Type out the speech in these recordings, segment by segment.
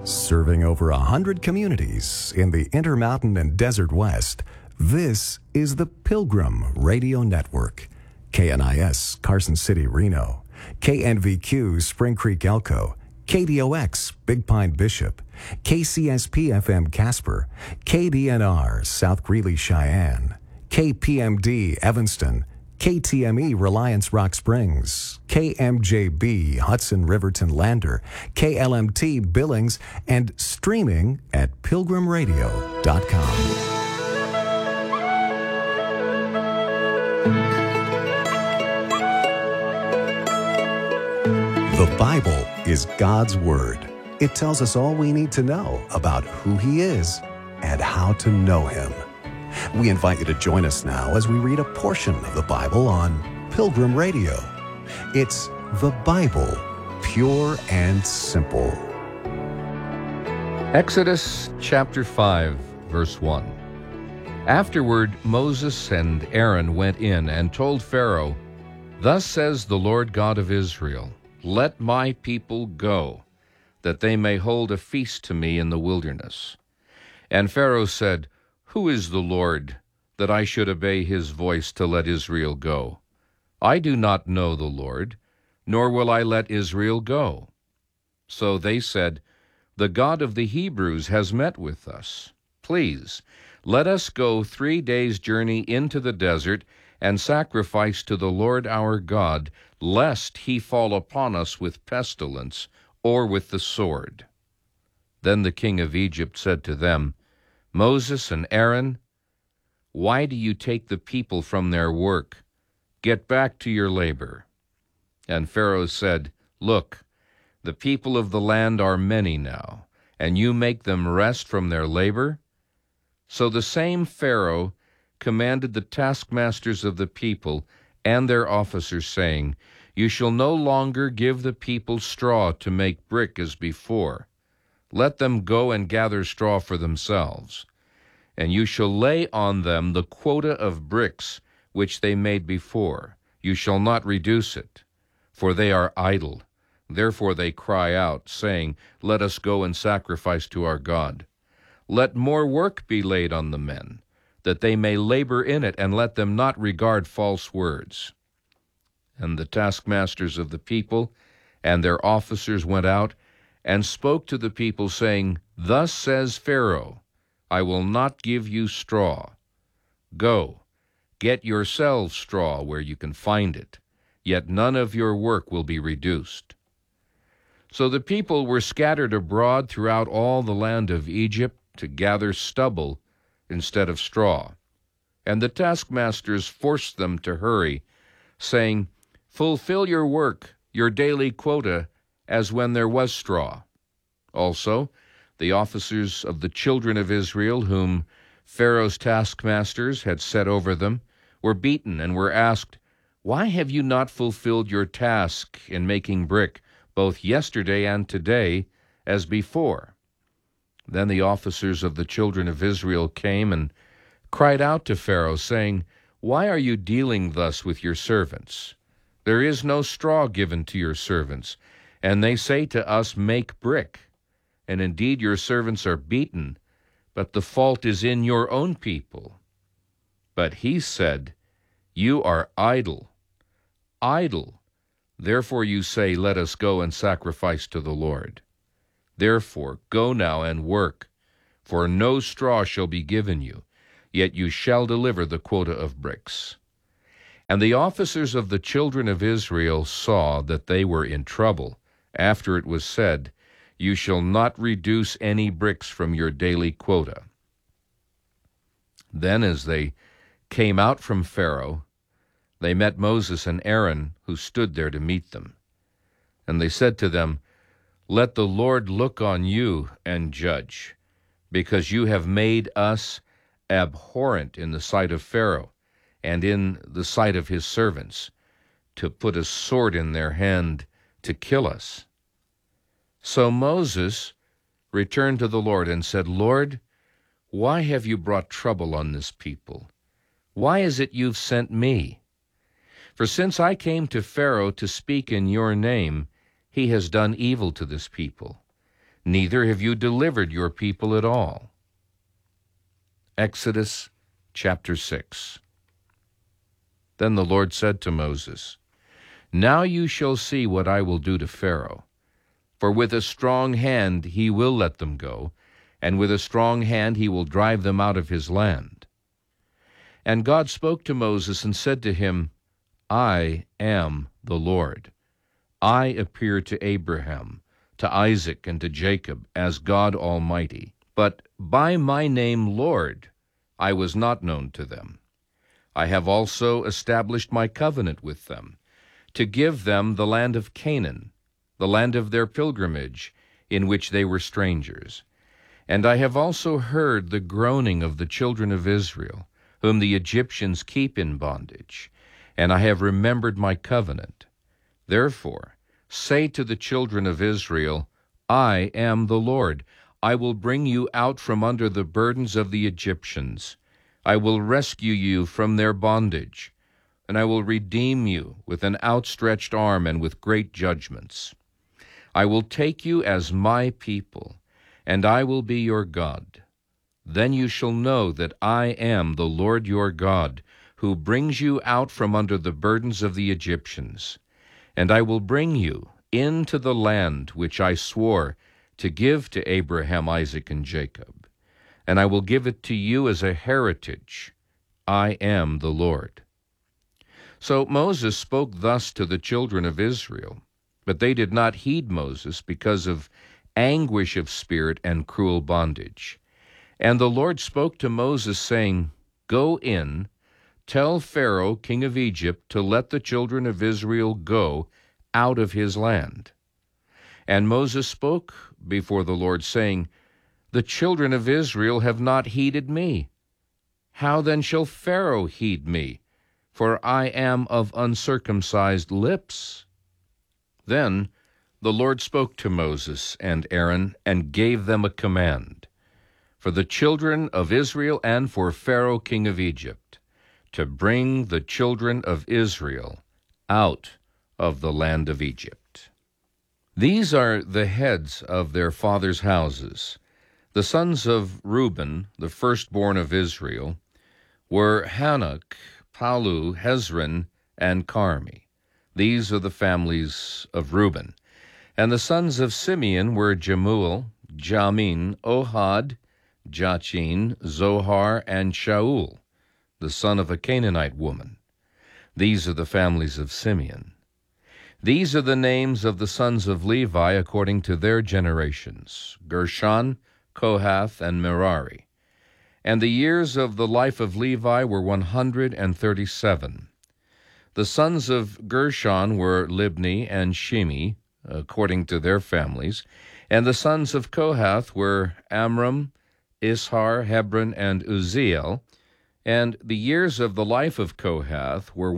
Serving over 100 communities in the Intermountain and Desert West, this is the Pilgrim Radio Network. KNIS, Carson City, Reno. KNVQ, Spring Creek, Elko. KDOX, Big Pine, Bishop. KCSP-FM, Casper. KDNR, South Greeley, Cheyenne. KPMD, Evanston. KTME, Reliance Rock Springs, KMJB, Hudson Riverton Lander, KLMT, Billings, and streaming at pilgrimradio.com. The Bible is God's Word. It tells us all we need to know about who He is and how to know Him. We invite you to join us now as we read a portion of the Bible on Pilgrim Radio. It's the Bible, pure and simple. Exodus chapter 5, verse 1. Afterward, Moses and Aaron went in and told Pharaoh, "Thus says the Lord God of Israel, let my people go, that they may hold a feast to me in the wilderness." And Pharaoh said, "Who is the Lord, that I should obey his voice to let Israel go? I do not know the Lord, nor will I let Israel go." So they said, "The God of the Hebrews has met with us. Please, let us go 3 days' journey into the desert and sacrifice to the Lord our God, lest he fall upon us with pestilence or with the sword." Then the king of Egypt said to them, "Moses and Aaron, why do you take the people from their work? Get back to your labor." And Pharaoh said, "Look, the people of the land are many now, and you make them rest from their labor?" So the same Pharaoh commanded the taskmasters of the people and their officers, saying, "You shall no longer give the people straw to make brick as before. Let them go and gather straw for themselves. And you shall lay on them the quota of bricks which they made before. You shall not reduce it, for they are idle. Therefore they cry out, saying, Let us go and sacrifice to our God. Let more work be laid on the men, that they may labor in it, and let them not regard false words." And the taskmasters of the people and their officers went out and spoke to the people, saying, "Thus says Pharaoh, I will not give you straw. Go, get yourselves straw where you can find it, yet none of your work will be reduced." So the people were scattered abroad throughout all the land of Egypt to gather stubble instead of straw. And the taskmasters forced them to hurry, saying, "Fulfill your work, your daily quota, as when there was straw." Also, the officers of the children of Israel, whom Pharaoh's taskmasters had set over them, were beaten and were asked, "Why have you not fulfilled your task in making brick, both yesterday and today, as before?" Then the officers of the children of Israel came and cried out to Pharaoh, saying, "Why are you dealing thus with your servants? There is no straw given to your servants, and they say to us, 'Make brick.' And indeed your servants are beaten, but the fault is in your own people." But he said, "You are idle, idle. Therefore you say, 'Let us go and sacrifice to the Lord.' Therefore go now and work, for no straw shall be given you, yet you shall deliver the quota of bricks." And the officers of the children of Israel saw that they were in trouble, after it was said, "You shall not reduce any bricks from your daily quota." Then as they came out from Pharaoh, they met Moses and Aaron, who stood there to meet them. And they said to them, "Let the Lord look on you and judge, because you have made us abhorrent in the sight of Pharaoh and in the sight of his servants, to put a sword in their hand to kill us." So Moses returned to the Lord and said, "Lord, why have you brought trouble on this people? Why is it you've sent me? For since I came to Pharaoh to speak in your name, he has done evil to this people. neither have you delivered your people at all. Exodus chapter 6. Then the Lord said to Moses, Now you shall see what I will do to Pharaoh. For with a strong hand he will let them go, and with a strong hand he will drive them out of his land. And God spoke to Moses and said to him, I am the Lord. I appeared to Abraham, to Isaac, and to Jacob as God Almighty. But by my name, Lord, I was not known to them. I have also established my covenant with them, to give them the land of Canaan, the land of their pilgrimage, in which they were strangers. And I have also heard the groaning of the children of Israel, whom the Egyptians keep in bondage, and I have remembered my covenant. Therefore, say to the children of Israel, I am the Lord. I will bring you out from under the burdens of the Egyptians. I will rescue you from their bondage, and I will redeem you with an outstretched arm and with great judgments. I will take you as my people, and I will be your God. Then you shall know that I am the Lord your God, who brings you out from under the burdens of the Egyptians. And I will bring you into the land which I swore to give to Abraham, Isaac, and Jacob. And I will give it to you as a heritage. I am the Lord. So Moses spoke thus to the children of Israel, but they did not heed Moses because of anguish of spirit and cruel bondage. And the Lord spoke to Moses, saying, Go in, tell Pharaoh, king of Egypt, to let the children of Israel go out of his land. And Moses spoke before the Lord, saying, The children of Israel have not heeded me. How then shall Pharaoh heed me? For I am of uncircumcised lips. Then the Lord spoke to Moses and Aaron, and gave them a command for the children of Israel and for Pharaoh king of Egypt, to bring the children of Israel out of the land of Egypt. These are the heads of their fathers' houses. The sons of Reuben, the firstborn of Israel, were Hanok, Palu, Hezron, and Carmi. These are the families of Reuben. And the sons of Simeon were Jemuel, Jamin, Ohad, Jachin, Zohar, and Shaul, the son of a Canaanite woman. These are the families of Simeon. These are the names of the sons of Levi according to their generations, Gershon, Kohath, and Merari. And the years of the life of Levi were 137. The sons of Gershon were Libni and Shimi, according to their families. And the sons of Kohath were Amram, Ishar, Hebron, and Uzziel. And the years of the life of Kohath were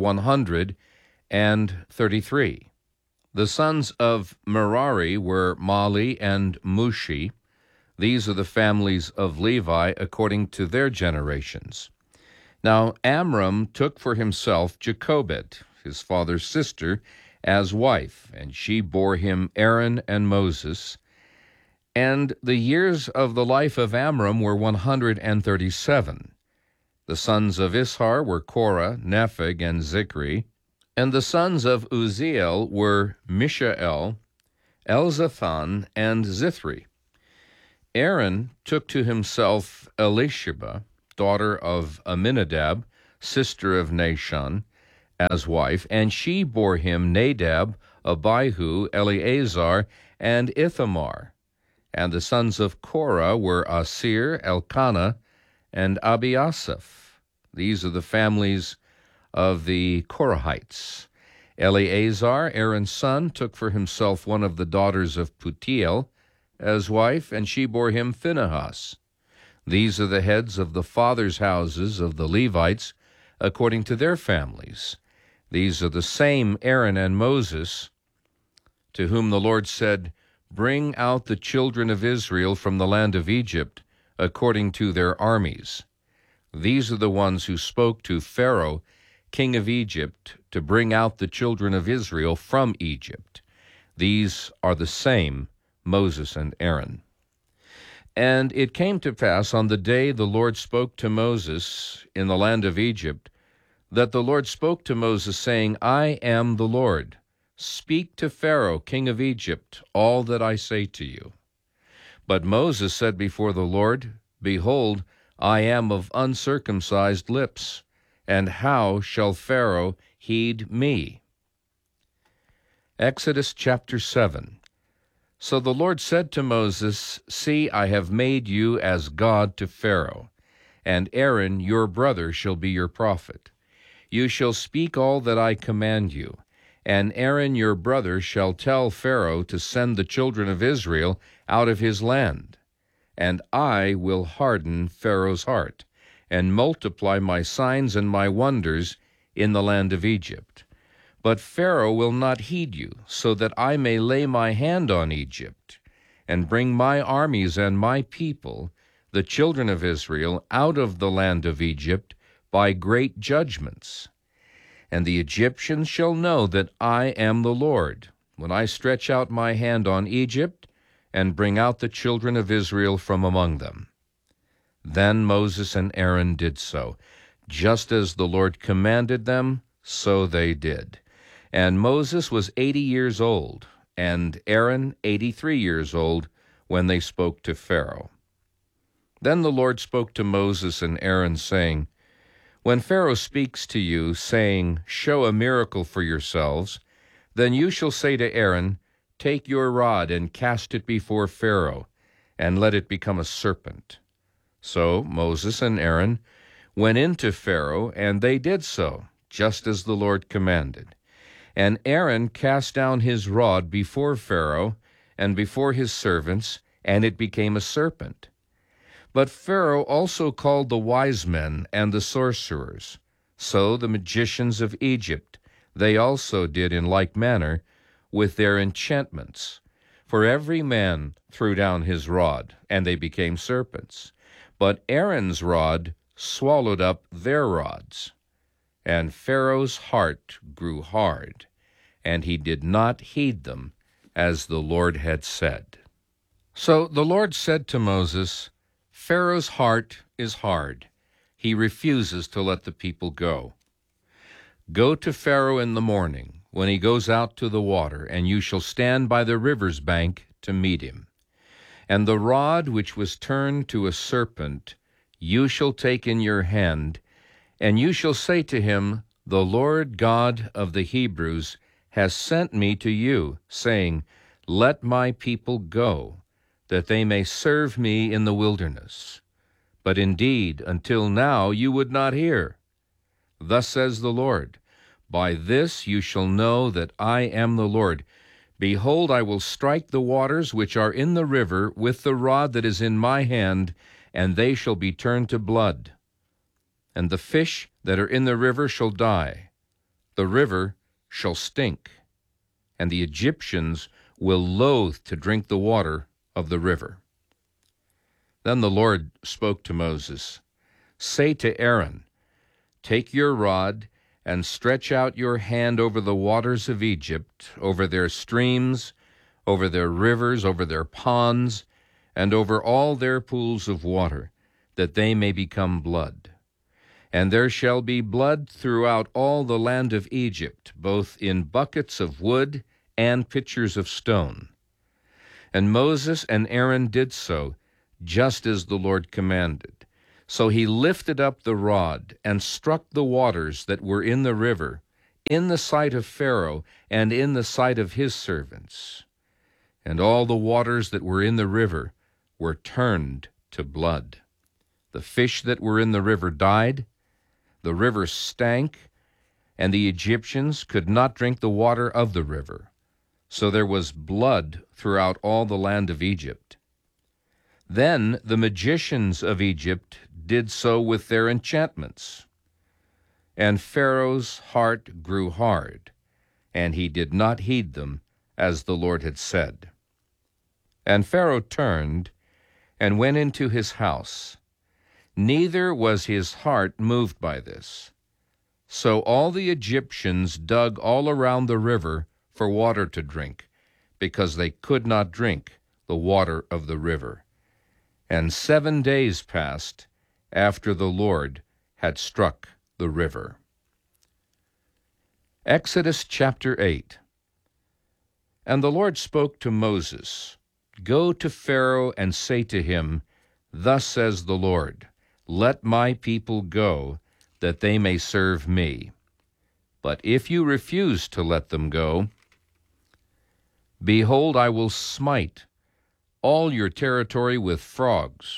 133. The sons of Merari were Mali and Mushi. These are the families of Levi according to their generations. Now Amram took for himself Jochebed, his father's sister, as wife, and she bore him Aaron and Moses. And the years of the life of Amram were 137. The sons of Ishar were Korah, Nepheg, and Zikri. And the sons of Uzziel were Mishael, Elzaphan, and Zithri. Aaron took to himself Elisheba, daughter of Aminadab, sister of Nahshon, as wife, and she bore him Nadab, Abihu, Eleazar, and Ithamar. And the sons of Korah were Asir, Elkanah, and Abiasaph. These are the families of the Korahites. Eleazar, Aaron's son, took for himself one of the daughters of Putiel as wife, and she bore him Phinehas. These are the heads of the fathers' houses of the Levites, according to their families. These are the same Aaron and Moses, to whom the Lord said, Bring out the children of Israel from the land of Egypt, according to their armies. These are the ones who spoke to Pharaoh, king of Egypt, to bring out the children of Israel from Egypt. These are the same Moses and Aaron. And it came to pass on the day the Lord spoke to Moses in the land of Egypt, that the Lord spoke to Moses, saying, I am the Lord. Speak to Pharaoh, king of Egypt, all that I say to you. But Moses said before the Lord, Behold, I am of uncircumcised lips, and how shall Pharaoh heed me? Exodus chapter 7. So the Lord said to Moses, See, I have made you as God to Pharaoh, and Aaron your brother shall be your prophet. You shall speak all that I command you, and Aaron your brother shall tell Pharaoh to send the children of Israel out of his land. And I will harden Pharaoh's heart, and multiply my signs and my wonders in the land of Egypt. But Pharaoh will not heed you, so that I may lay my hand on Egypt, and bring my armies and my people, the children of Israel, out of the land of Egypt by great judgments. And the Egyptians shall know that I am the Lord, when I stretch out my hand on Egypt, and bring out the children of Israel from among them. Then Moses and Aaron did so. Just as the Lord commanded them, so they did. And Moses was 80 years old, and Aaron 83 years old, when they spoke to Pharaoh. Then the Lord spoke to Moses and Aaron, saying, When Pharaoh speaks to you, saying, Show a miracle for yourselves, then you shall say to Aaron, Take your rod and cast it before Pharaoh, and let it become a serpent. So Moses and Aaron went in to Pharaoh, and they did so, just as the Lord commanded. And Aaron cast down his rod before Pharaoh and before his servants, and it became a serpent. But Pharaoh also called the wise men and the sorcerers. So the magicians of Egypt, they also did in like manner with their enchantments. For every man threw down his rod, and they became serpents. But Aaron's rod swallowed up their rods. And Pharaoh's heart grew hard, and he did not heed them, as the Lord had said. So the Lord said to Moses, Pharaoh's heart is hard. He refuses to let the people go. Go to Pharaoh in the morning, when he goes out to the water, and you shall stand by the river's bank to meet him. And the rod which was turned to a serpent you shall take in your hand, and you shall say to him, The Lord God of the Hebrews has sent me to you, saying, Let my people go, that they may serve me in the wilderness. But indeed, until now you would not hear. Thus says the Lord, By this you shall know that I am the Lord. Behold, I will strike the waters which are in the river with the rod that is in my hand, and they shall be turned to blood. And the fish that are in the river shall die. The river shall stink, and the Egyptians will loathe to drink the water of the river. Then the Lord spoke to Moses, Say to Aaron, Take your rod and stretch out your hand over the waters of Egypt, over their streams, over their rivers, over their ponds, and over all their pools of water, that they may become blood. And there shall be blood throughout all the land of Egypt, both in buckets of wood and pitchers of stone. And Moses and Aaron did so, just as the Lord commanded. So he lifted up the rod and struck the waters that were in the river, in the sight of Pharaoh and in the sight of his servants. And all the waters that were in the river were turned to blood. The fish that were in the river died, the river stank, and the Egyptians could not drink the water of the river. So there was blood throughout all the land of Egypt. Then the magicians of Egypt did so with their enchantments. And Pharaoh's heart grew hard, and he did not heed them, as the Lord had said. And Pharaoh turned and went into his house. Neither was his heart moved by this. So all the Egyptians dug all around the river for water to drink, because they could not drink the water of the river. And 7 days passed after the Lord had struck the river. Exodus chapter 8. And the Lord spoke to Moses, Go to Pharaoh and say to him, Thus says the Lord, Let my people go, that they may serve me. But if you refuse to let them go, behold, I will smite all your territory with frogs.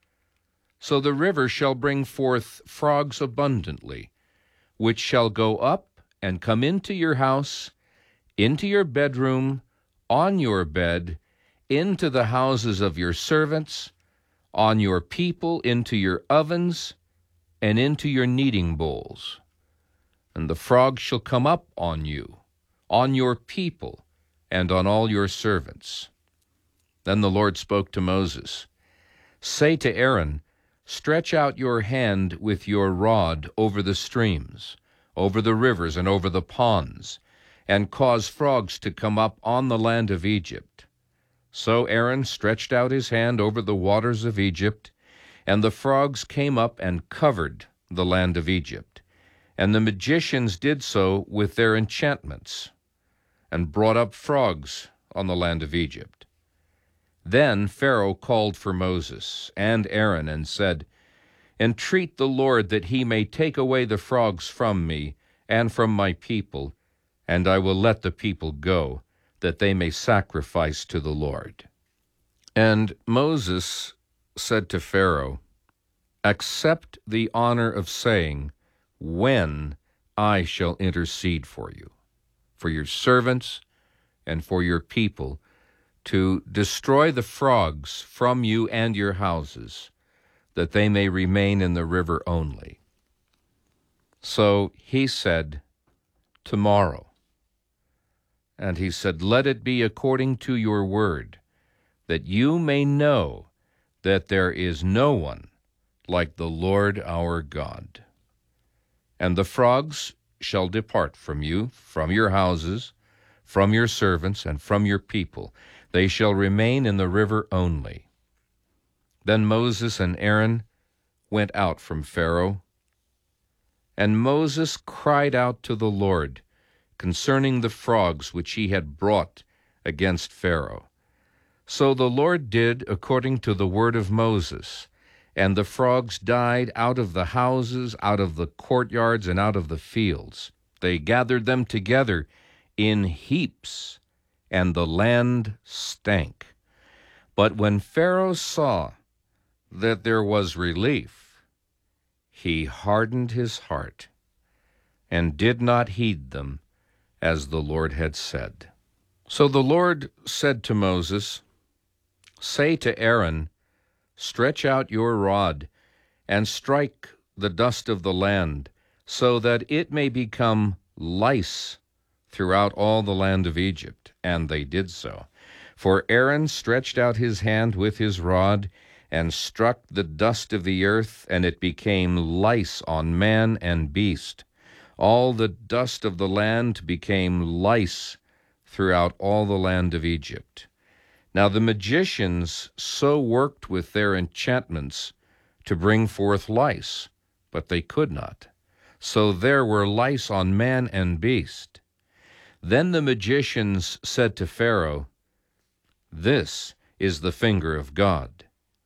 So the river shall bring forth frogs abundantly, which shall go up and come into your house, into your bedroom, on your bed, into the houses of your servants, on your people, into your ovens, and into your kneading bowls. And the frogs shall come up on you, on your people, and on all your servants. Then the Lord spoke to Moses, Say to Aaron, Stretch out your hand with your rod over the streams, over the rivers, and over the ponds, and cause frogs to come up on the land of Egypt. So Aaron stretched out his hand over the waters of Egypt, and the frogs came up and covered the land of Egypt. And the magicians did so with their enchantments, and brought up frogs on the land of Egypt. Then Pharaoh called for Moses and Aaron and said, Entreat the Lord that he may take away the frogs from me and from my people, and I will let the people go, that they may sacrifice to the Lord. And Moses said to Pharaoh, Accept the honor of saying, When I shall intercede for you, for your servants and for your people, to destroy the frogs from you and your houses, that they may remain in the river only. So he said, Tomorrow. And he said, Let it be according to your word, that you may know that there is no one like the Lord our God. And the frogs shall depart from you, from your houses, from your servants, and from your people. They shall remain in the river only. Then Moses and Aaron went out from Pharaoh, and Moses cried out to the Lord concerning the frogs which he had brought against Pharaoh. So the Lord did according to the word of Moses, and the frogs died out of the houses, out of the courtyards, and out of the fields. They gathered them together in heaps, and the land stank. But when Pharaoh saw that there was relief, he hardened his heart and did not heed them, as the Lord had said. So the Lord said to Moses, Say to Aaron, Stretch out your rod and strike the dust of the land, so that it may become lice throughout all the land of Egypt. And they did so. For Aaron stretched out his hand with his rod, and struck the dust of the earth, and it became lice on man and beast. All the dust of the land became lice throughout all the land of Egypt. Now the magicians so worked with their enchantments to bring forth lice, but they could not. So there were lice on man and beast. Then the magicians said to Pharaoh, This is the finger of God.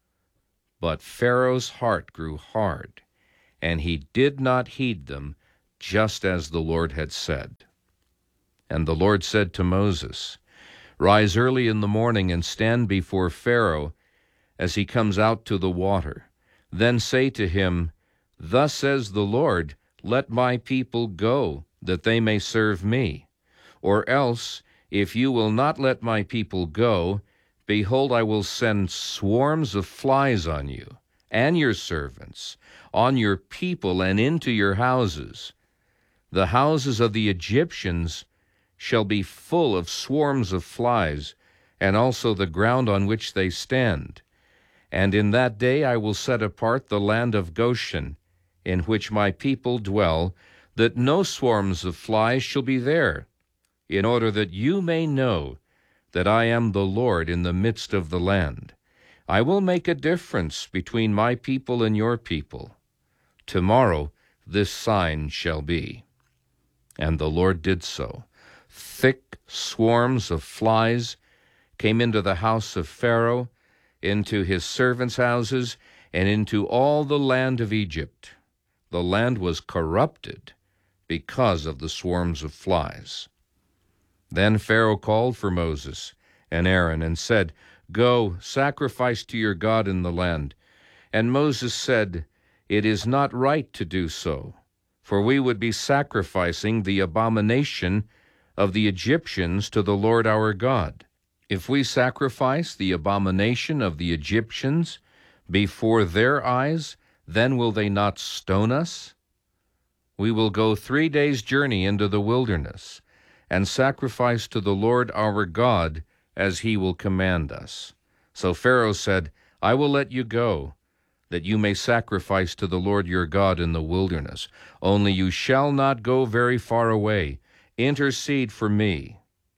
But Pharaoh's heart grew hard, and he did not heed them, just as the Lord had said. And the Lord said to Moses, Rise early in the morning and stand before Pharaoh as he comes out to the water. Then say to him, Thus says the Lord, Let my people go, that they may serve me. Or else, if you will not let my people go, behold, I will send swarms of flies on you and your servants, on your people and into your houses. The houses of the Egyptians shall be full of swarms of flies, and also the ground on which they stand. And in that day I will set apart the land of Goshen, in which my people dwell, that no swarms of flies shall be there, in order that you may know that I am the Lord in the midst of the land. I will make a difference between my people and your people. Tomorrow this sign shall be." And the Lord did so. Thick swarms of flies came into the house of Pharaoh, into his servants' houses, and into all the land of Egypt. The land was corrupted because of the swarms of flies. Then Pharaoh called for Moses and Aaron and said, "Go, sacrifice to your God in the land." And Moses said, "It is not right to do so, for we would be sacrificing the abomination of the Egyptians to the Lord our God. If we sacrifice the abomination of the Egyptians before their eyes, then will they not stone us? We will go 3 days' journey into the wilderness and sacrifice to the Lord our God as he will command us." So Pharaoh said, "I will let you go, that you may sacrifice to the Lord your God in the wilderness. Only you shall not go very far away. Intercede for me."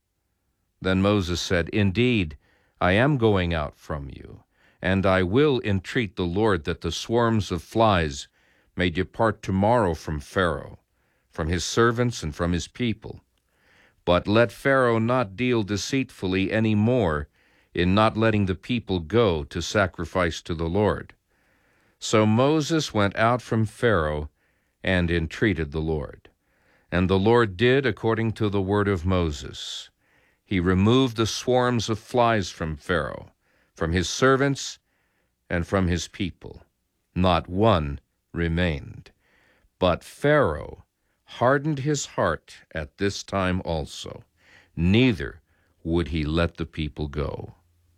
Then Moses said, "Indeed, I am going out from you, and I will entreat the Lord that the swarms of flies may depart tomorrow from Pharaoh, from his servants and from his people. But let Pharaoh not deal deceitfully any more in not letting the people go to sacrifice to the Lord." So Moses went out from Pharaoh and entreated the Lord. And the Lord did according to the word of Moses. He removed the swarms of flies from Pharaoh, from his servants, and from his people. Not one remained. But Pharaoh hardened his heart at this time also. Neither would he let the people go.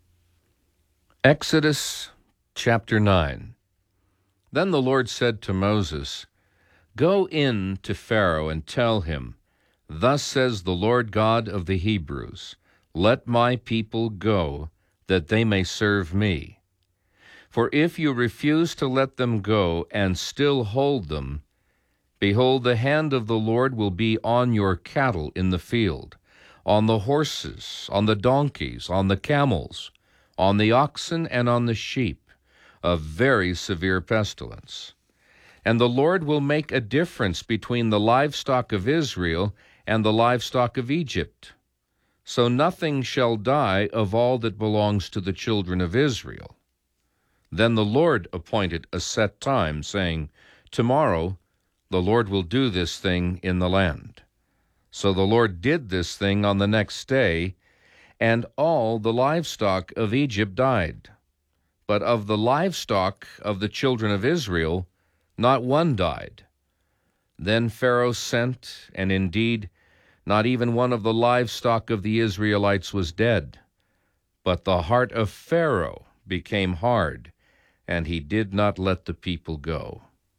Exodus chapter 9. Then the Lord said to Moses, "Go in to Pharaoh and tell him, 'Thus says the Lord God of the Hebrews, let my people go, that they may serve me. For if you refuse to let them go and still hold them, behold, the hand of the Lord will be on your cattle in the field, on the horses, on the donkeys, on the camels, on the oxen, and on the sheep, a very severe pestilence. And the Lord will make a difference between the livestock of Israel and the livestock of Egypt. So nothing shall die of all that belongs to the children of Israel.' Then the Lord appointed a set time, saying, 'Tomorrow the Lord will do this thing in the land.' So the Lord did this thing on the next day, and all the livestock of Egypt died. But of the livestock of the children of Israel, not one died. Then Pharaoh sent, and indeed, not even one of the livestock of the Israelites was dead. But the heart of Pharaoh became hard, and he did not let the people go.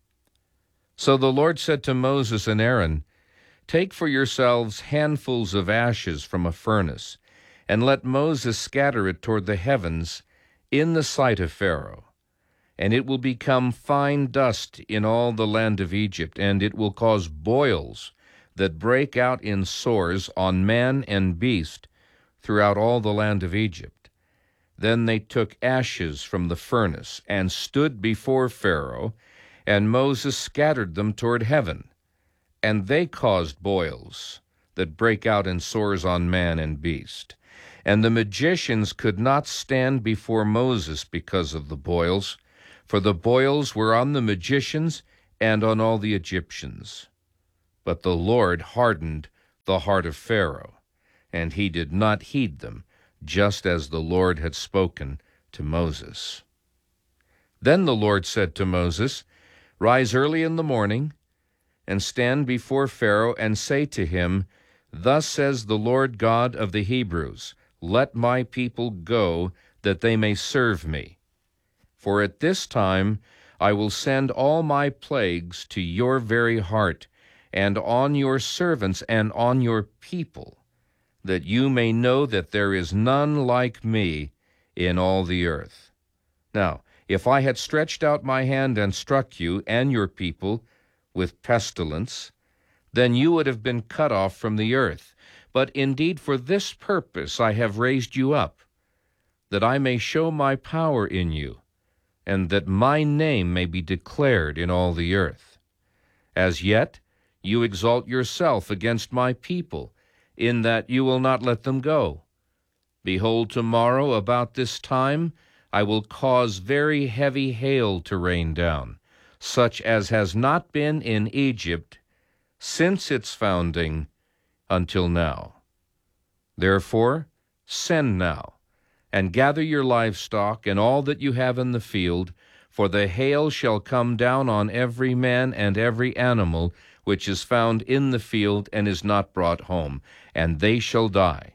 So the Lord said to Moses and Aaron, 'Take for yourselves handfuls of ashes from a furnace, and let Moses scatter it toward the heavens in the sight of Pharaoh. And it will become fine dust in all the land of Egypt, and it will cause boils that break out in sores on man and beast throughout all the land of Egypt.' Then they took ashes from the furnace and stood before Pharaoh, and Moses scattered them toward heaven. And they caused boils that break out in sores on man and beast. And the magicians could not stand before Moses because of the boils, for the boils were on the magicians and on all the Egyptians. But the Lord hardened the heart of Pharaoh, and he did not heed them, just as the Lord had spoken to Moses. Then the Lord said to Moses, 'Rise early in the morning, and stand before Pharaoh, and say to him, Thus says the Lord God of the Hebrews, let my people go, that they may serve me. For at this time I will send all my plagues to your very heart, and on your servants and on your people, that you may know that there is none like me in all the earth. Now, if I had stretched out my hand and struck you and your people with pestilence, then you would have been cut off from the earth. But indeed for this purpose I have raised you up, that I may show my power in you, and that my name may be declared in all the earth. As yet you exalt yourself against my people, in that you will not let them go. Behold, tomorrow about this time I will cause very heavy hail to rain down, such as has not been in Egypt since its founding until now. Therefore, send now, and gather your livestock and all that you have in the field, for the hail shall come down on every man and every animal which is found in the field and is not brought home, and they shall die.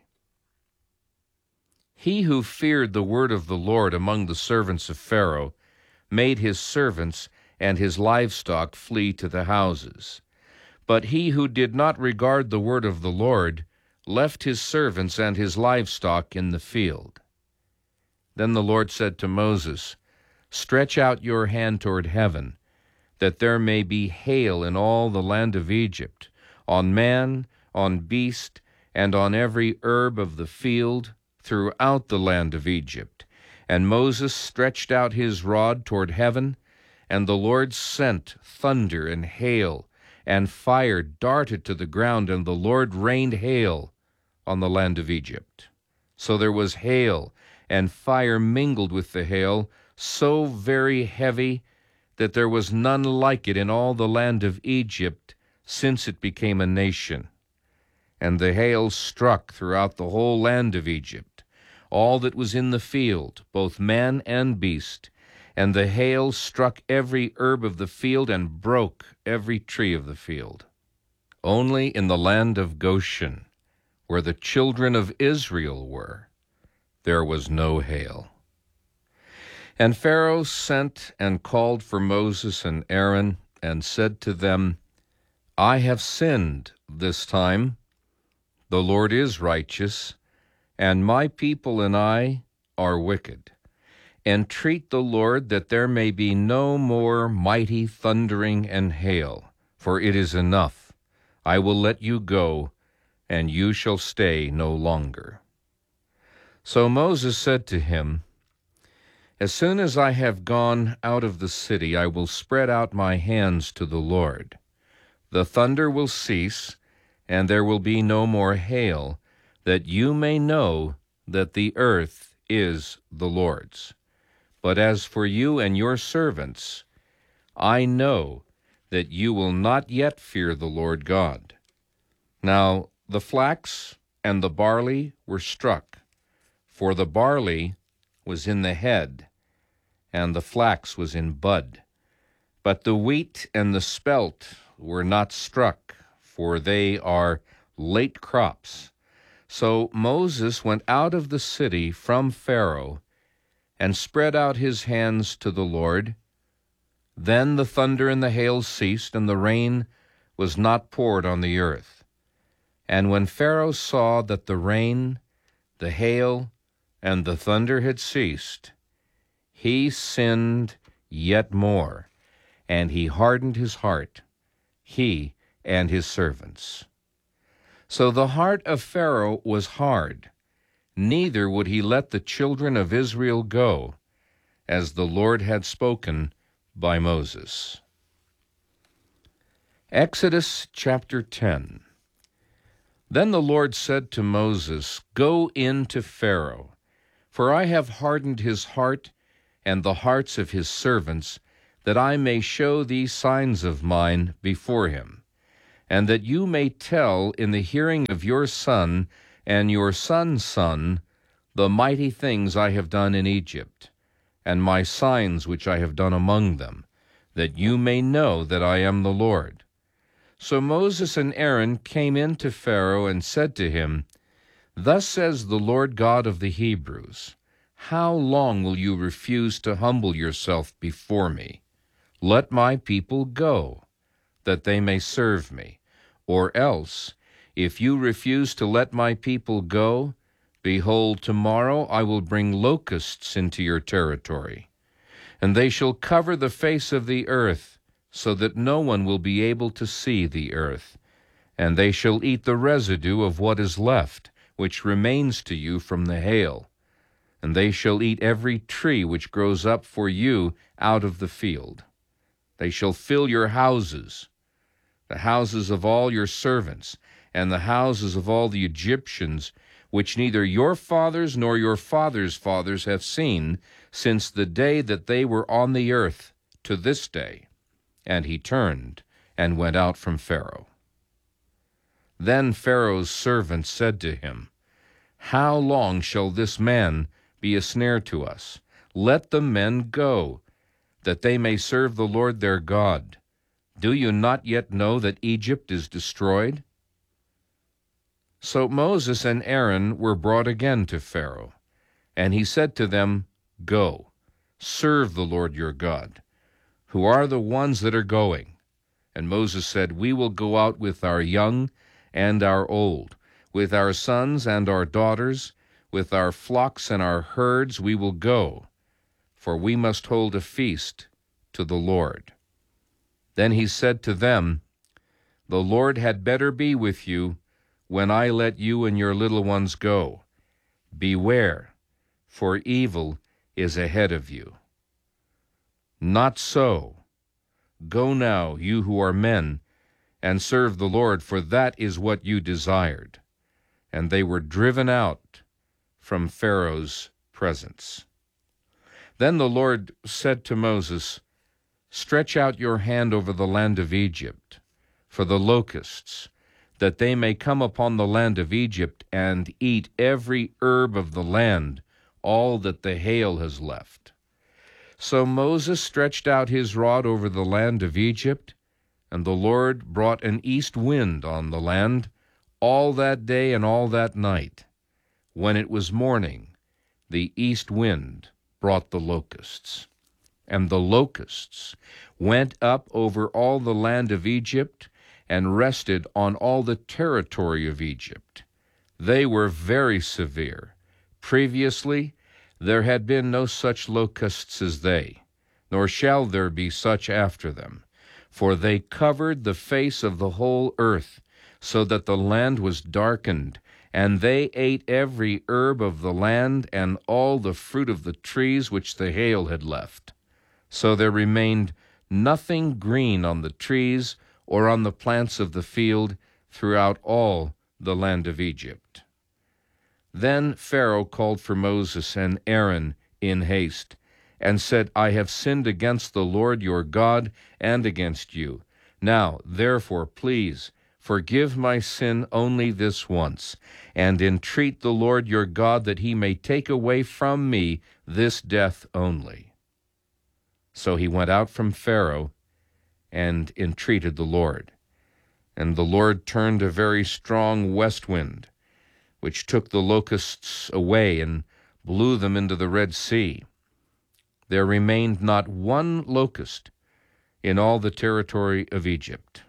He who feared the word of the Lord among the servants of Pharaoh made his servants and his livestock flee to the houses. But he who did not regard the word of the Lord left his servants and his livestock in the field. Then the Lord said to Moses, Stretch out your hand toward heaven, that there may be hail in all the land of Egypt, on man, on beast, and on every herb of the field, throughout the land of Egypt. And Moses stretched out his rod toward heaven, and the Lord sent thunder and hail, and fire darted to the ground, and the Lord rained hail on the land of Egypt. So there was hail, and fire mingled with the hail, so very heavy that there was none like it in all the land of Egypt since it became a nation. And the hail struck throughout the whole land of Egypt, all that was in the field, both man and beast. And the hail struck every herb of the field and broke every tree of the field. Only in the land of Goshen, where the children of Israel were, there was no hail. And Pharaoh sent and called for Moses and Aaron, and said to them, I have sinned this time. The Lord is righteous, and my people and I are wicked. Entreat the Lord that there may be no more mighty thundering and hail, for it is enough. I will let you go, and you shall stay no longer. So Moses said to him, As soon as I have gone out of the city, I will spread out my hands to the Lord. The thunder will cease, and there will be no more hail, that you may know that the earth is the Lord's. But as for you and your servants, I know that you will not yet fear the Lord God. Now the flax and the barley were struck, for the barley was in the head, and the flax was in bud. But the wheat and the spelt were not struck, for they are late crops. So Moses went out of the city from Pharaoh, and spread out his hands to the Lord. Then the thunder and the hail ceased, and the rain was not poured on the earth. And when Pharaoh saw that the rain, the hail, and the thunder had ceased, he sinned yet more, and he hardened his heart, he and his servants. So the heart of Pharaoh was hard, neither would he let the children of Israel go, as the Lord had spoken by Moses. Exodus chapter 10. Then the Lord said to Moses, Go in to Pharaoh, for I have hardened his heart and the hearts of his servants, that I may show these signs of mine before him, and that you may tell in the hearing of your son and your son's son the mighty things I have done in Egypt, and my signs which I have done among them, that you may know that I am the Lord. So Moses and Aaron came in to Pharaoh and said to him, Thus says the Lord God of the Hebrews, How long will you refuse to humble yourself before me? Let my people go, that they may serve me. Or else, if you refuse to let my people go, behold, tomorrow I will bring locusts into your territory, and they shall cover the face of the earth, so that no one will be able to see the earth. and they shall eat the residue of what is left, which remains to you from the hail. And they shall eat every tree which grows up for you out of the field. They shall fill your houses, the houses of all your servants, and the houses of all the Egyptians, which neither your fathers nor your fathers' fathers have seen, since the day that they were on the earth to this day. And he turned and went out from Pharaoh. Then Pharaoh's servants said to him, How long shall this man be a snare to us? Let the men go, that they may serve the Lord their God. Do you not yet know that Egypt is destroyed? So Moses and Aaron were brought again to Pharaoh, and he said to them, Go, serve the Lord your God. Who are the ones that are going? And Moses said, We will go out with our young and our old, with our sons and our daughters, with our flocks and our herds we will go, for we must hold a feast to the Lord. Then he said to them, The Lord had better be with you when I let you and your little ones go. Beware, for evil is ahead of you. Not so. Go now, you who are men, and serve the Lord, for that is what you desired. And they were driven out from Pharaoh's presence. Then the Lord said to Moses, Stretch out your hand over the land of Egypt, for the locusts, that they may come upon the land of Egypt and eat every herb of the land, all that the hail has left. So Moses stretched out his rod over the land of Egypt, and the Lord brought an east wind on the land all that day and all that night. When it was morning, the east wind brought the locusts. And the locusts went up over all the land of Egypt and rested on all the territory of Egypt. They were very severe. Previously, there had been no such locusts as they, nor shall there be such after them. For they covered the face of the whole earth, so that the land was darkened, and they ate every herb of the land and all the fruit of the trees which the hail had left. So there remained nothing green on the trees or on the plants of the field throughout all the land of Egypt. Then Pharaoh called for Moses and Aaron in haste, and said, I have sinned against the Lord your God and against you. Now, therefore, please, forgive my sin only this once, and entreat the Lord your God that he may take away from me this death only. So he went out from Pharaoh and entreated the Lord. And the Lord turned a very strong west wind, which took the locusts away and blew them into the Red Sea. There remained not one locust in all the territory of Egypt.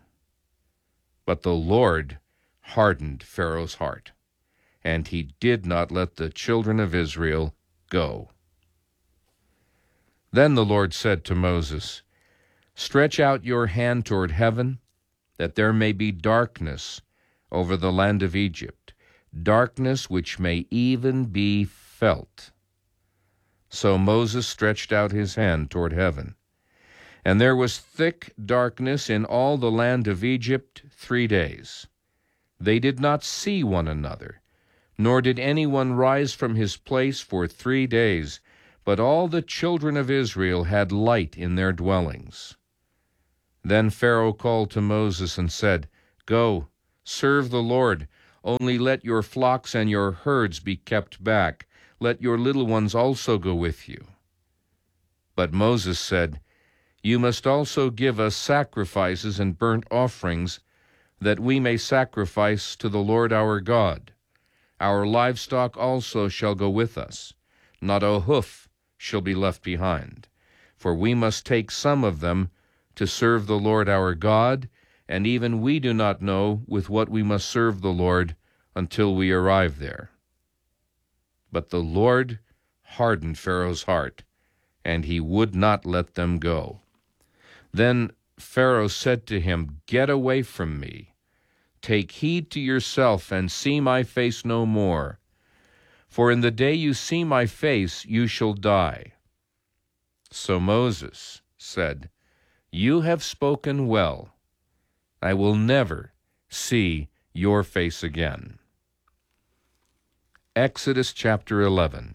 But the Lord hardened Pharaoh's heart, and he did not let the children of Israel go. Then the Lord said to Moses, Stretch out your hand toward heaven, that there may be darkness over the land of Egypt, darkness which may even be felt. So Moses stretched out his hand toward heaven, and there was thick darkness in all the land of Egypt 3 days. They did not see one another, nor did anyone rise from his place for 3 days, but all the children of Israel had light in their dwellings. Then Pharaoh called to Moses and said, Go, serve the Lord, only let your flocks and your herds be kept back. Let your little ones also go with you. But Moses said, You must also give us sacrifices and burnt offerings, that we may sacrifice to the Lord our God. Our livestock also shall go with us. Not a hoof shall be left behind. For we must take some of them to serve the Lord our God, and even we do not know with what we must serve the Lord until we arrive there. But the Lord hardened Pharaoh's heart, and he would not let them go. Then Pharaoh said to him, Get away from me, take heed to yourself, and see my face no more. For in the day you see my face, you shall die. So Moses said, You have spoken well. I will never see your face again. Exodus chapter 11.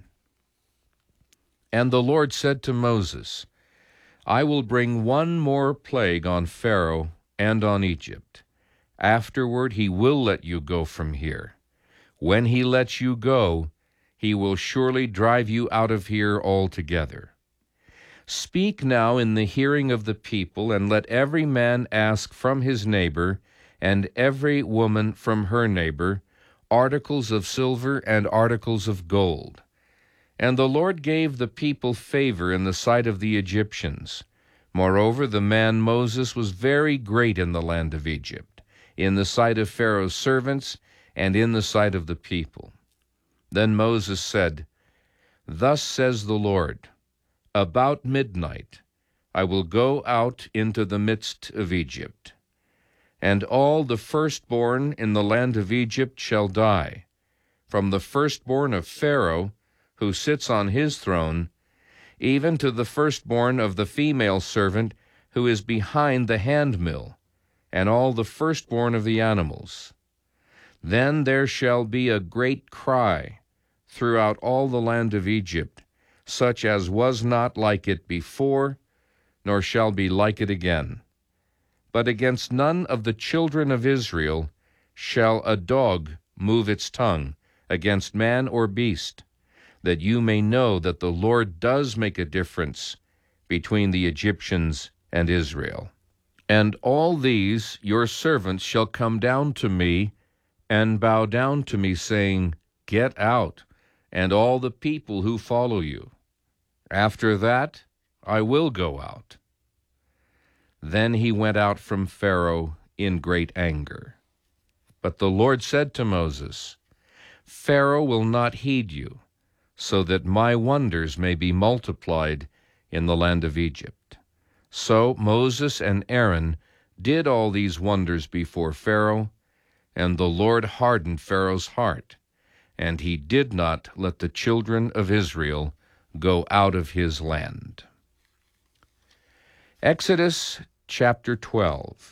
And the Lord said to Moses, I will bring one more plague on Pharaoh and on Egypt. Afterward he will let you go from here. When he lets you go, he will surely drive you out of here altogether. Speak now in the hearing of the people, and let every man ask from his neighbor, and every woman from her neighbor, articles of silver and articles of gold. And the Lord gave the people favor in the sight of the Egyptians. Moreover, the man Moses was very great in the land of Egypt, in the sight of Pharaoh's servants, and in the sight of the people. Then Moses said, Thus says the Lord, About midnight I will go out into the midst of Egypt, and all the firstborn in the land of Egypt shall die, from the firstborn of Pharaoh, who sits on his throne, even to the firstborn of the female servant who is behind the handmill, and all the firstborn of the animals. Then there shall be a great cry throughout all the land of Egypt, such as was not like it before, nor shall be like it again. But against none of the children of Israel shall a dog move its tongue against man or beast, that you may know that the Lord does make a difference between the Egyptians and Israel. And all these your servants shall come down to me and bow down to me, saying, Get out, and all the people who follow you. After that I will go out. Then he went out from Pharaoh in great anger. But the Lord said to Moses, Pharaoh will not heed you, so that my wonders may be multiplied in the land of Egypt. So Moses and Aaron did all these wonders before Pharaoh, and the Lord hardened Pharaoh's heart, and he did not let the children of Israel go out of his land. Exodus chapter 12.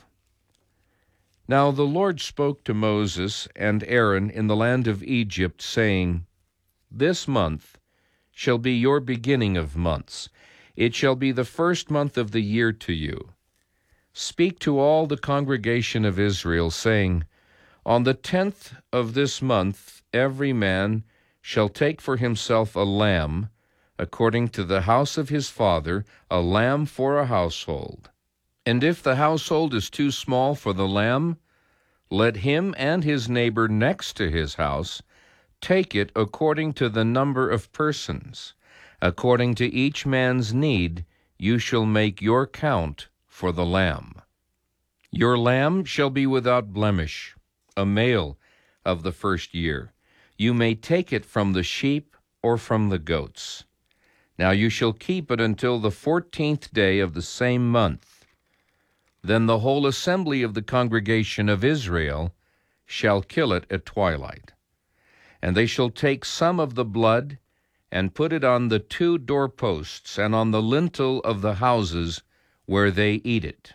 Now the Lord spoke to Moses and Aaron in the land of Egypt, saying, This month shall be your beginning of months. It shall be the first month of the year to you. Speak to all the congregation of Israel, saying, On the 10th of this month every man shall take for himself a lamb, according to the house of his father, a lamb for a household. And if the household is too small for the lamb, let him and his neighbor next to his house take it according to the number of persons. According to each man's need, you shall make your count for the lamb. Your lamb shall be without blemish, a male of the first year. You may take it from the sheep or from the goats. Now you shall keep it until the 14th day of the same month. Then the whole assembly of the congregation of Israel shall kill it at twilight. And they shall take some of the blood and put it on the 2 doorposts and on the lintel of the houses where they eat it.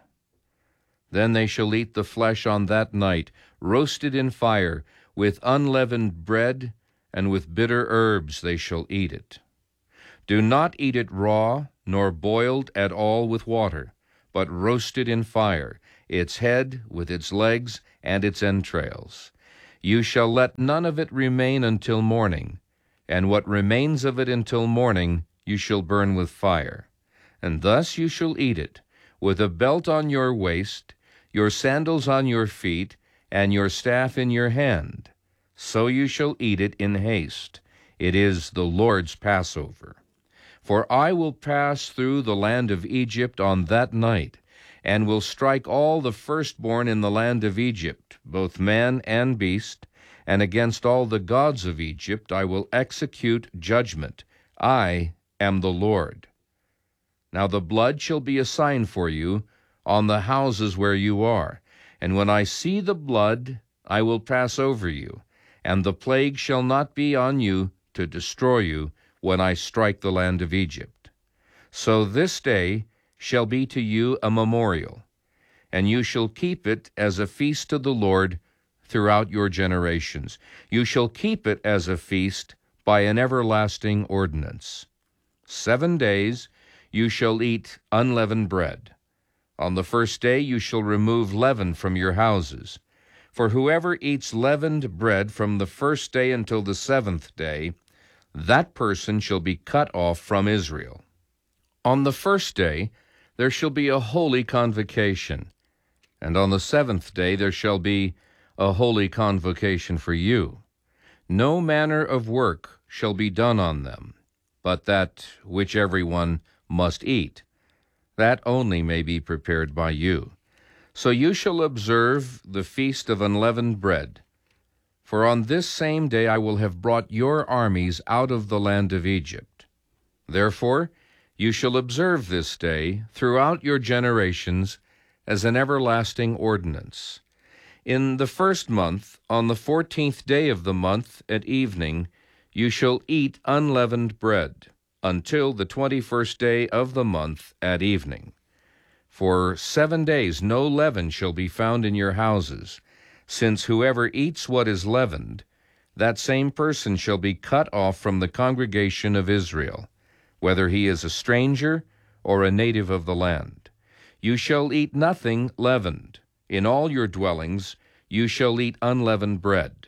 Then they shall eat the flesh on that night, roasted in fire, with unleavened bread, and with bitter herbs they shall eat it. Do not eat it raw, nor boiled at all with water, but roasted in fire, its head with its legs and its entrails. You shall let none of it remain until morning, and what remains of it until morning you shall burn with fire. And thus you shall eat it, with a belt on your waist, your sandals on your feet, and your staff in your hand. So you shall eat it in haste. It is the Lord's Passover. For I will pass through the land of Egypt on that night, and will strike all the firstborn in the land of Egypt, both man and beast, and against all the gods of Egypt I will execute judgment. I am the Lord. Now the blood shall be a sign for you on the houses where you are, and when I see the blood, I will pass over you, and the plague shall not be on you to destroy you when I strike the land of Egypt. So this day shall be to you a memorial, and you shall keep it as a feast to the Lord throughout your generations. You shall keep it as a feast by an everlasting ordinance. 7 days you shall eat unleavened bread. On the first day you shall remove leaven from your houses. For whoever eats leavened bread from the first day until the 7th day, that person shall be cut off from Israel. On the first day there shall be a holy convocation, and on the 7th day there shall be a holy convocation for you. No manner of work shall be done on them, but that which every one must eat, that only may be prepared by you. So you shall observe the feast of unleavened bread. For on this same day I will have brought your armies out of the land of Egypt. Therefore you shall observe this day throughout your generations as an everlasting ordinance. In the first month, on the 14th day of the month at evening, you shall eat unleavened bread until the 21st day of the month at evening. For 7 days no leaven shall be found in your houses, since whoever eats what is leavened, that same person shall be cut off from the congregation of Israel, whether he is a stranger or a native of the land. You shall eat nothing leavened. In all your dwellings you shall eat unleavened bread.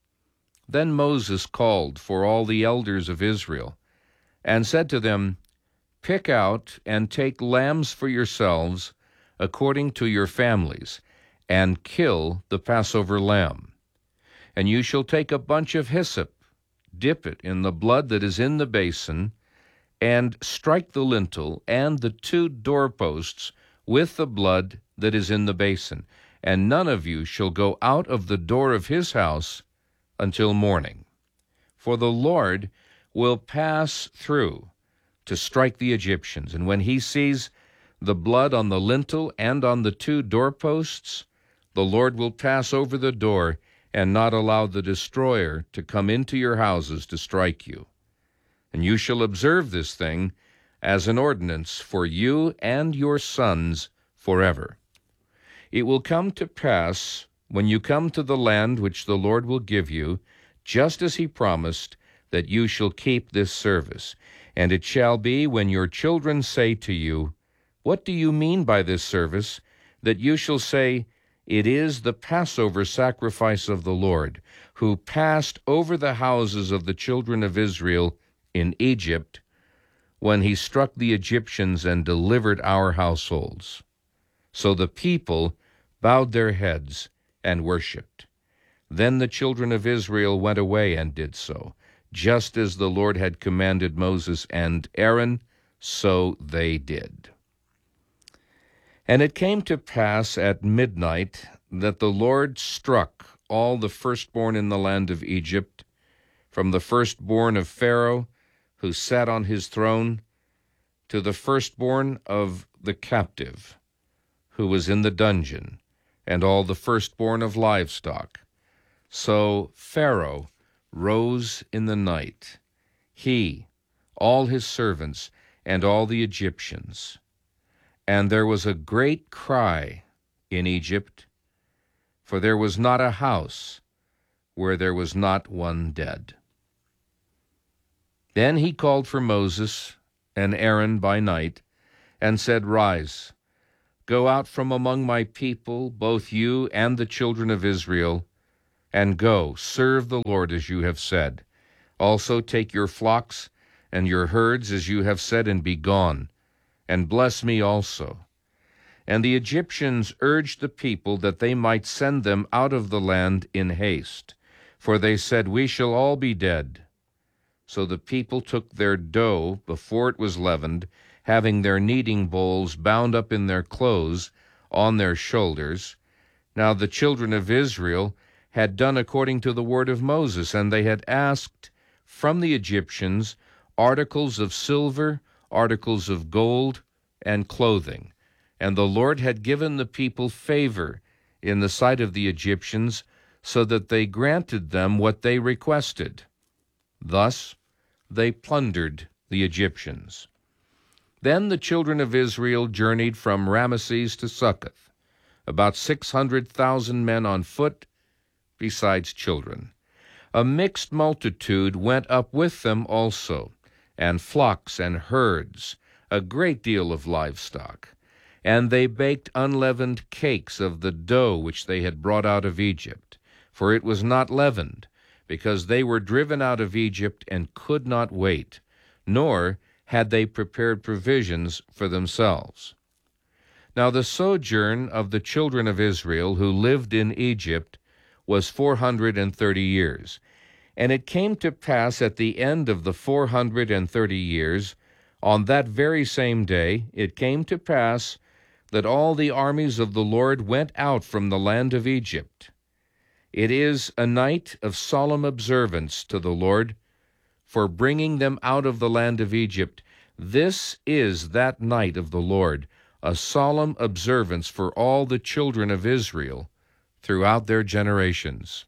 Then Moses called for all the elders of Israel, and said to them, Pick out and take lambs for yourselves according to your families, and kill the Passover lamb. And you shall take a bunch of hyssop, dip it in the blood that is in the basin, and strike the lintel and the 2 doorposts with the blood that is in the basin, and none of you shall go out of the door of his house until morning. For the Lord will pass through to strike the Egyptians, and when he sees the blood on the lintel and on the 2 doorposts, the Lord will pass over the door and not allow the destroyer to come into your houses to strike you. And you shall observe this thing as an ordinance for you and your sons forever. It will come to pass, when you come to the land which the Lord will give you, just as he promised, that you shall keep this service. And it shall be, when your children say to you, What do you mean by this service? That you shall say, It is the Passover sacrifice of the Lord, who passed over the houses of the children of Israel in Egypt, when he struck the Egyptians and delivered our households. So the people bowed their heads and worshipped. Then the children of Israel went away and did so, just as the Lord had commanded Moses and Aaron, so they did. And it came to pass at midnight that the Lord struck all the firstborn in the land of Egypt, from the firstborn of Pharaoh, who sat on his throne, to the firstborn of the captive, who was in the dungeon, and all the firstborn of livestock. So Pharaoh rose in the night, he, all his servants, and all the Egyptians. And there was a great cry in Egypt, for there was not a house where there was not one dead. Then he called for Moses and Aaron by night, and said, Rise, go out from among my people, both you and the children of Israel, and go, serve the Lord as you have said. Also take your flocks and your herds as you have said, and be gone, and bless me also. And the Egyptians urged the people that they might send them out of the land in haste, for they said, We shall all be dead. So the people took their dough before it was leavened, having their kneading bowls bound up in their clothes on their shoulders. Now the children of Israel had done according to the word of Moses, and they had asked from the Egyptians articles of silver, articles of gold, and clothing. And the Lord had given the people favor in the sight of the Egyptians, so that they granted them what they requested. Thus they plundered the Egyptians. Then the children of Israel journeyed from Ramesses to Succoth, about 600,000 men on foot, besides children. A mixed multitude went up with them also, and flocks and herds, a great deal of livestock. And they baked unleavened cakes of the dough which they had brought out of Egypt, for it was not leavened, because they were driven out of Egypt and could not wait, nor had they prepared provisions for themselves. Now the sojourn of the children of Israel who lived in Egypt was 430 years. And it came to pass at the end of the 430 years, on that very same day, it came to pass that all the armies of the Lord went out from the land of Egypt. It is a night of solemn observance to the Lord for bringing them out of the land of Egypt. This is that night of the Lord, a solemn observance for all the children of Israel throughout their generations.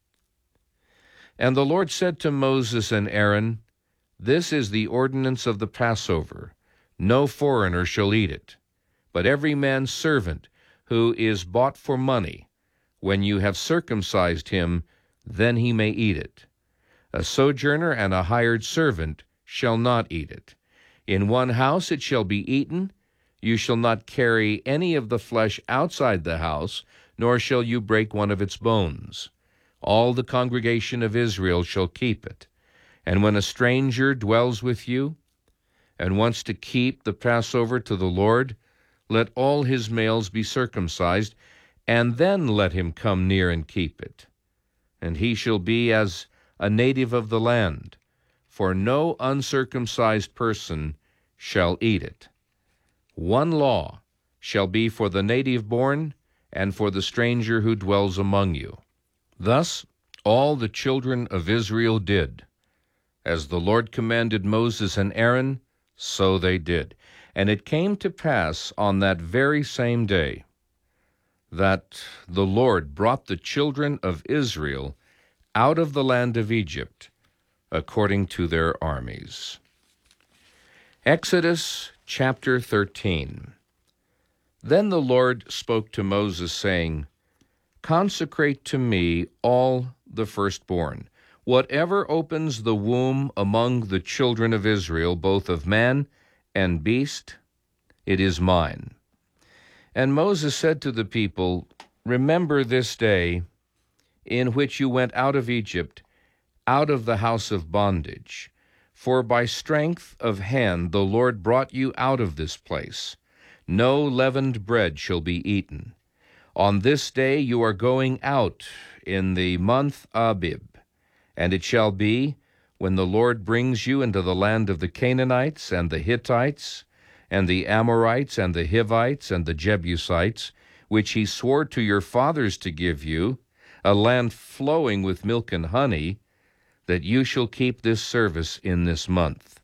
And the Lord said to Moses and Aaron, This is the ordinance of the Passover. No foreigner shall eat it, but every man's servant who is bought for money, when you have circumcised him, then he may eat it. A sojourner and a hired servant shall not eat it. In one house it shall be eaten. You shall not carry any of the flesh outside the house, nor shall you break one of its bones. All the congregation of Israel shall keep it. And when a stranger dwells with you, and wants to keep the Passover to the Lord, let all his males be circumcised, and then let him come near and keep it. And he shall be as a native of the land, for no uncircumcised person shall eat it. One law shall be for the native born and for the stranger who dwells among you. Thus all the children of Israel did. As the Lord commanded Moses and Aaron, so they did. And it came to pass on that very same day that the Lord brought the children of Israel out of the land of Egypt, according to their armies. Exodus chapter 13. Then the Lord spoke to Moses, saying, Consecrate to me all the firstborn, whatever opens the womb among the children of Israel, both of man and beast, it is mine. And Moses said to the people, Remember this day in which you went out of Egypt, out of the house of bondage. For by strength of hand the Lord brought you out of this place. No leavened bread shall be eaten. On this day you are going out in the month Abib. And it shall be, when the Lord brings you into the land of the Canaanites and the Hittites, and the Amorites and the Hivites and the Jebusites, which he swore to your fathers to give you, a land flowing with milk and honey, that you shall keep this service in this month.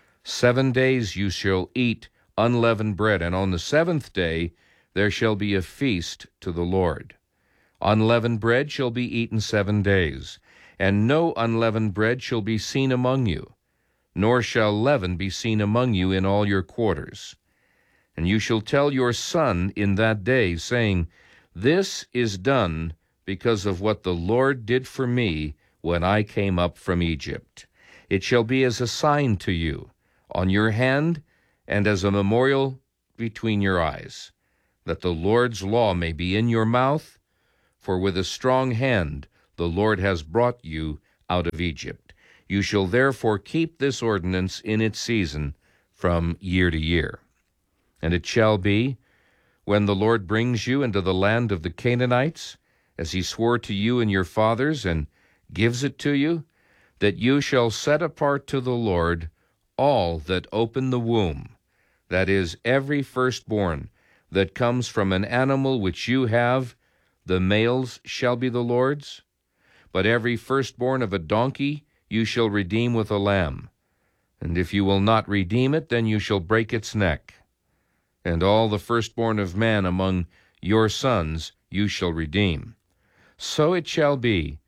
7 days you shall eat unleavened bread, and on the 7th day there shall be a feast to the Lord. Unleavened bread shall be eaten 7 days, and no unleavened bread shall be seen among you, nor shall leaven be seen among you in all your quarters. And you shall tell your son in that day, saying, This is done because of what the Lord did for me when I came up from Egypt. It shall be as a sign to you on your hand and as a memorial between your eyes, that the Lord's law may be in your mouth, for with a strong hand the Lord has brought you out of Egypt. You shall therefore keep this ordinance in its season from year to year. And it shall be, when the Lord brings you into the land of the Canaanites, as he swore to you and your fathers, and gives it to you, that you shall set apart to the Lord all that open the womb, that is, every firstborn that comes from an animal which you have, the males shall be the Lord's. But every firstborn of a donkey you shall redeem with a lamb. And if you will not redeem it, then you shall break its neck. And all the firstborn of man among your sons you shall redeem. So it shall be,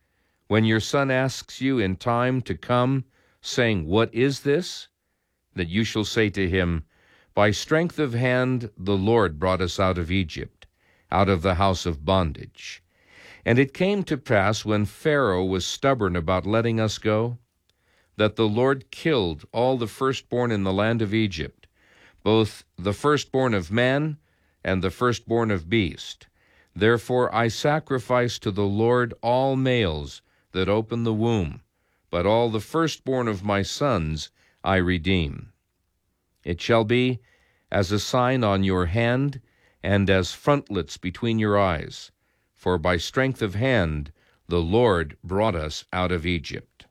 When your son asks you in time to come, saying, What is this? That you shall say to him, By strength of hand the Lord brought us out of Egypt, out of the house of bondage. And it came to pass, when Pharaoh was stubborn about letting us go, that the Lord killed all the firstborn in the land of Egypt, both the firstborn of man and the firstborn of beast. Therefore I sacrifice to the Lord all males that open the womb, but all the firstborn of my sons I redeem. It shall be as a sign on your hand and as frontlets between your eyes, for by strength of hand the Lord brought us out of Egypt.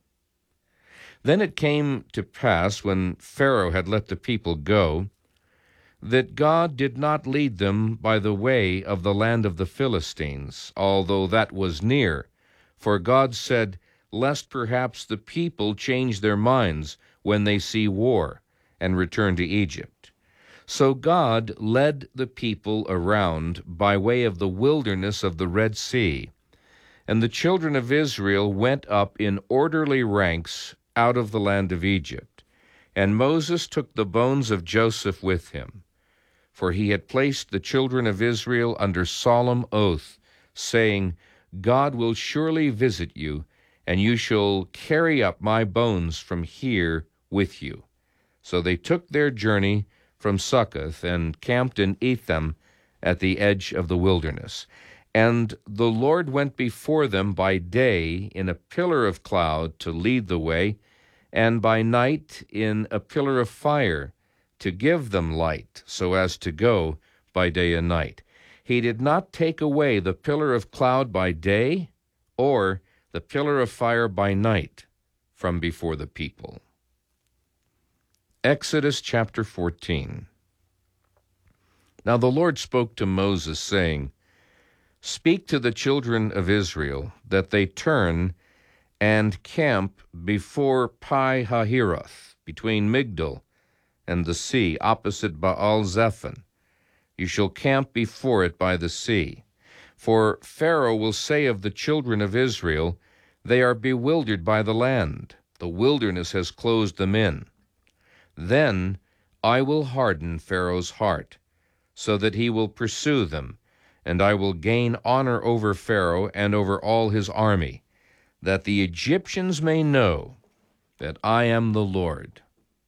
Then it came to pass, when Pharaoh had let the people go, that God did not lead them by the way of the land of the Philistines, although that was near. For God said, Lest perhaps the people change their minds when they see war, and return to Egypt. So God led the people around by way of the wilderness of the Red Sea, and the children of Israel went up in orderly ranks out of the land of Egypt. And Moses took the bones of Joseph with him, for he had placed the children of Israel under solemn oath, saying, God will surely visit you, and you shall carry up my bones from here with you. So they took their journey from Succoth and camped in Etham at the edge of the wilderness. And the Lord went before them by day in a pillar of cloud to lead the way, and by night in a pillar of fire to give them light, so as to go by day and night. He did not take away the pillar of cloud by day or the pillar of fire by night from before the people. Exodus chapter 14. Now the Lord spoke to Moses, saying, Speak to the children of Israel, that they turn and camp before Pi-hahiroth, between Migdol and the sea, opposite Baal-zephon. You shall camp before it by the sea. For Pharaoh will say of the children of Israel, They are bewildered by the land. The wilderness has closed them in. Then I will harden Pharaoh's heart, so that he will pursue them, and I will gain honor over Pharaoh and over all his army, that the Egyptians may know that I am the Lord.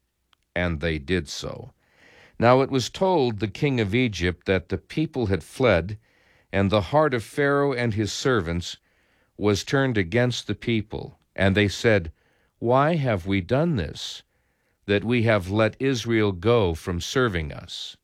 And they did so. Now it was told the king of Egypt that the people had fled, and the heart of Pharaoh and his servants was turned against the people. And they said, Why have we done this, that we have let Israel go from serving us?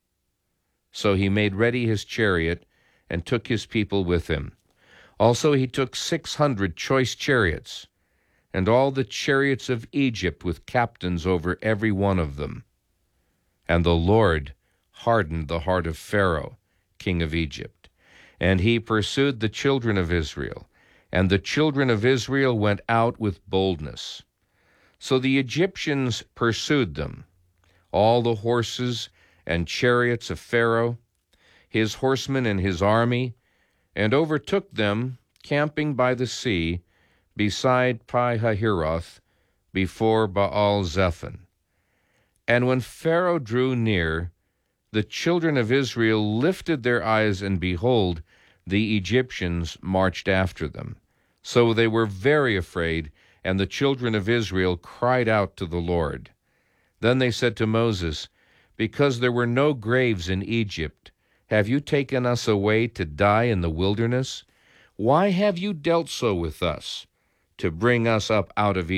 So he made ready his chariot and took his people with him. Also he took 600 choice chariots, and all the chariots of Egypt with captains over every one of them. And the Lord hardened the heart of Pharaoh, king of Egypt, and he pursued the children of Israel, and the children of Israel went out with boldness. So the Egyptians pursued them, all the horses and chariots of Pharaoh, his horsemen and his army, and overtook them, camping by the sea, beside Pi-hahiroth, before Baal-zephon. And when Pharaoh drew near, the children of Israel lifted their eyes, and behold, the Egyptians marched after them. So they were very afraid, and the children of Israel cried out to the Lord. Then they said to Moses, Because there were no graves in Egypt, have you taken us away to die in the wilderness? Why have you dealt so with us, to bring us up out of Egypt?